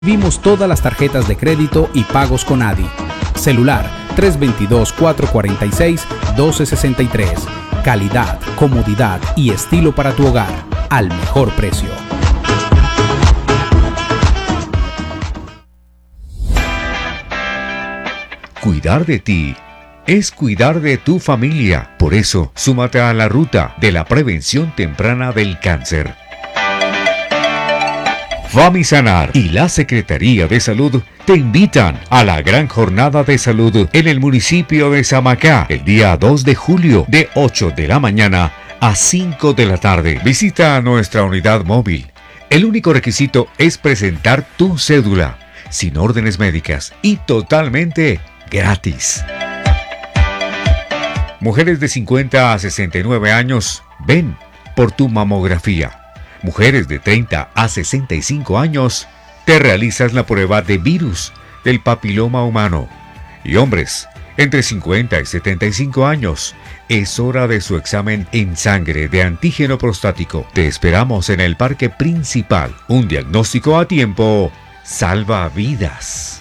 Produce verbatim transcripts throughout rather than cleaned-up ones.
Vimos todas las tarjetas de crédito y pagos con Adi. Celular tres dos dos, cuatro cuatro seis, uno dos seis tres. Calidad, comodidad y estilo para tu hogar al mejor precio. Cuidar de ti es cuidar de tu familia. Por eso, súmate a la ruta de la prevención temprana del cáncer. Famisanar y la Secretaría de Salud te invitan a la gran jornada de salud en el municipio de Samacá el día dos de julio de ocho de la mañana a cinco de la tarde. Visita nuestra unidad móvil. El único requisito es presentar tu cédula, sin órdenes médicas y totalmente gratis. Mujeres de cincuenta a sesenta y nueve años, ven por tu mamografía. Mujeres de treinta a sesenta y cinco años, te realizas la prueba de virus del papiloma humano. Y hombres, entre cincuenta y setenta y cinco años, es hora de su examen en sangre de antígeno prostático. Te esperamos en el parque principal. Un diagnóstico a tiempo salva vidas.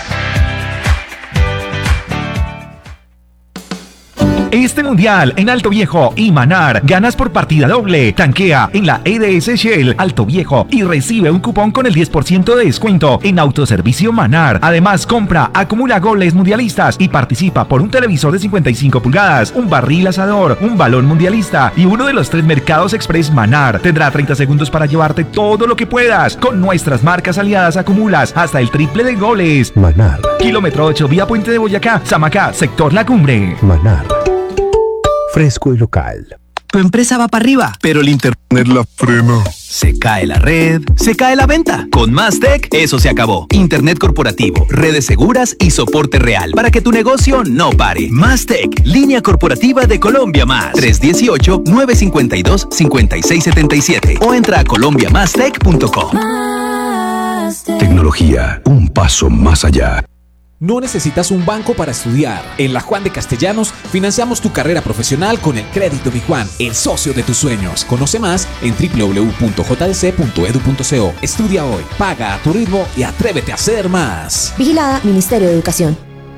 Este mundial en Alto Viejo y Manar ganas por partida doble. Tanquea en la E D S Shell Alto Viejo y recibe un cupón con el diez por ciento de descuento en Autoservicio Manar. Además, compra, acumula goles mundialistas y participa por un televisor de cincuenta y cinco pulgadas, un barril asador, un balón mundialista y uno de los tres mercados express Manar. Tendrá treinta segundos para llevarte todo lo que puedas. Con nuestras marcas aliadas acumulas hasta el triple de goles. Manar. Kilómetro ocho, vía Puente de Boyacá, Samacá, sector La Cumbre. Manar. Fresco y local. Tu empresa va para arriba, pero el internet la frena. Se cae la red, se cae la venta. Con Mastec, eso se acabó. Internet corporativo, redes seguras y soporte real para que tu negocio no pare. Mastec, línea corporativa de Colombia Más. tres uno ocho, nueve cinco dos, cinco seis siete siete o entra a colombia mastec punto com. Tecnología, un paso más allá. No necesitas un banco para estudiar. En la Juan de Castellanos financiamos tu carrera profesional con el crédito Mi Juan, el socio de tus sueños. Conoce más en doble u doble u doble u punto j d c punto e d u punto co. Estudia hoy, paga a tu ritmo y atrévete a hacer más. Vigilada Ministerio de Educación.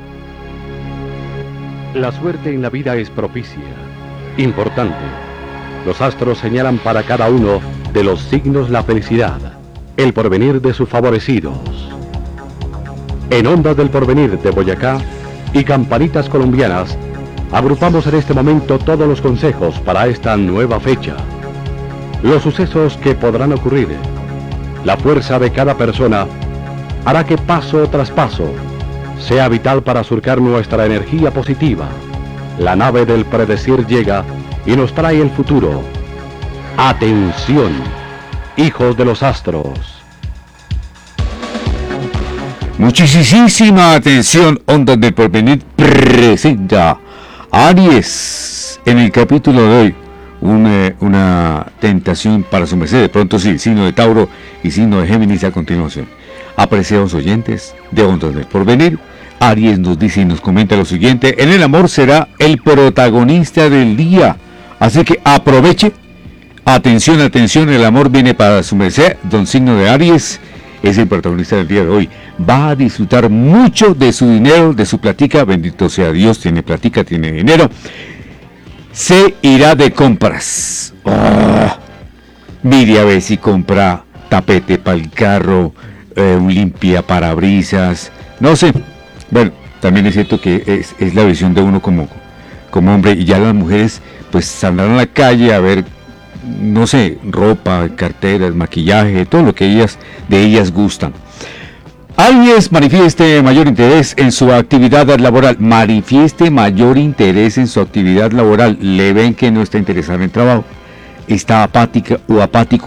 La suerte en la vida es propicia, importante. Los astros señalan para cada uno de los signos la felicidad, el porvenir de sus favorecidos. En Ondas del Porvenir de Boyacá y Campanitas Colombianas, agrupamos en este momento todos los consejos para esta nueva fecha. Los sucesos que podrán ocurrir, la fuerza de cada persona, hará que paso tras paso sea vital para surcar nuestra energía positiva. La nave del predecir llega y nos trae el futuro. ¡Atención, hijos de los astros! Muchísima atención, Ondas del Porvenir presenta Aries. En el capítulo de hoy, una, una tentación para su merced. De pronto sí, signo de Tauro y signo de Géminis a continuación. Apreciados oyentes de Ondas del Porvenir, Aries nos dice y nos comenta lo siguiente: en el amor será el protagonista del día, así que aproveche. Atención, atención, el amor viene para su merced. Don signo de Aries es el protagonista del día de hoy. Va a disfrutar mucho de su dinero, de su platica. Bendito sea Dios, tiene platica, tiene dinero. Se irá de compras. Oh, mire a ver si compra tapete para el carro, eh, un limpia parabrisas, no sé. Bueno, también es cierto que es, es la visión de uno como, como hombre, y ya las mujeres pues saldrán a la calle a ver, no sé, ropa, carteras, maquillaje, todo lo que ellas de ellas gustan. Aries, manifieste mayor interés en su actividad laboral. Manifieste mayor interés en su actividad laboral. Le ven que no está interesado en el trabajo. Está apática o apático